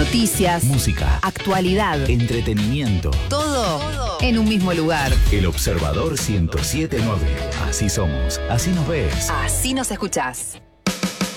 noticias, música, actualidad, entretenimiento. todo en un mismo lugar. El Observador 107.9. Así somos, así nos ves. Así nos escuchás.